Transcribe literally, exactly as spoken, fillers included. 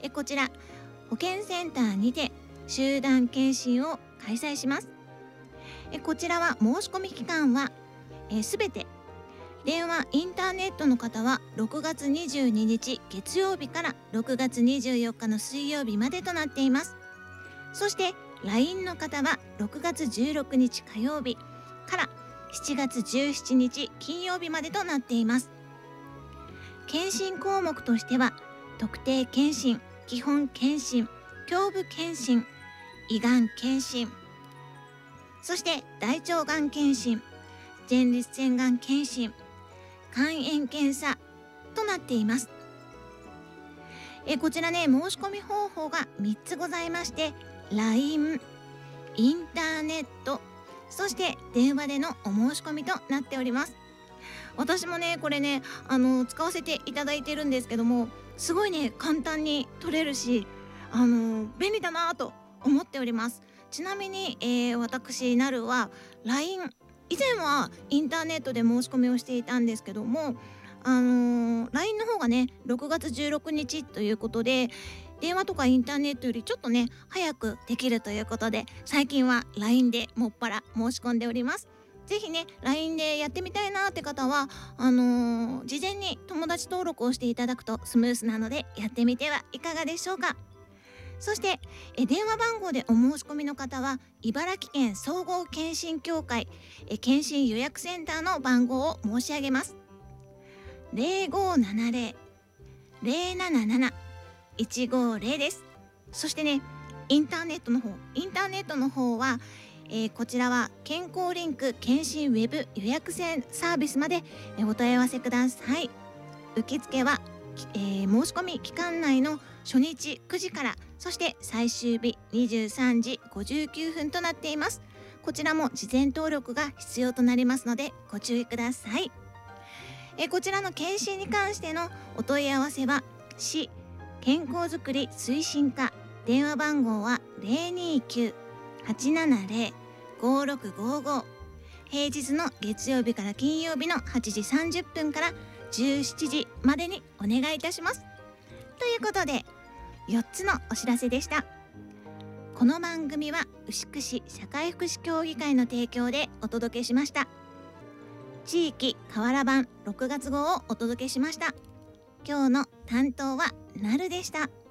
えこちら保健センターにて集団検診を開催します。えこちらは申し込み期間はすべて電話インターネットの方はろくがつにじゅうににち月曜日からろくがつにじゅうよっかの水曜日までとなっています。そして ライン の方はろくがつじゅうろくにち火曜日からしちがつじゅうしちにち金曜日までとなっています。検診項目としては特定検診、基本検診、胸部検診、胃がん検診、そして大腸がん検診、前立腺がん検診、肝炎検査となっています。えこちらね、申し込み方法がみっつございまして、 ライン、インターネット、そして電話でのお申し込みとなっております。私もねこれねあの使わせていただいてるんですけども、すごいね簡単に取れるし、あの便利だなと思っております。ちなみに、えー、私なるは ライン、 以前はインターネットで申し込みをしていたんですけども、あのー、ライン の方がねろくがつじゅうろくにちということで、電話とかインターネットよりちょっとね早くできるということで、最近は ライン でもっぱら申し込んでおります。ぜひね ライン でやってみたいなって方はあのー、事前に友達登録をしていただくとスムースなのでやってみてはいかがでしょうか。そしてえ電話番号でお申し込みの方は茨城県総合検診協会え検診予約センターの番号を申し上げます。ゼロごーななゼロ ゼロなななな いちごゼロです。そしてねインターネットの方インターネットの方はえー、こちらは健康リンク検診ウェブ予約制サービスまでお問い合わせください。受付は、えー、申し込み期間内の初日くじから、そして最終日にじゅうさんじごじゅうきゅうふんとなっています。こちらも事前登録が必要となりますのでご注意ください。えー、こちらの検診に関してのお問い合わせは市健康づくり推進課、電話番号は ゼロにきゅう はちななゼロ ごろくごご、平日の月曜日から金曜日のはちじさんじゅっぷんからじゅうしちじまでにお願いいたします。ということでよっつのお知らせでした。この番組は牛久市社会福祉協議会の提供でお届けしました。地域河原版ろくがつ号をお届けしました。今日の担当はなるでした。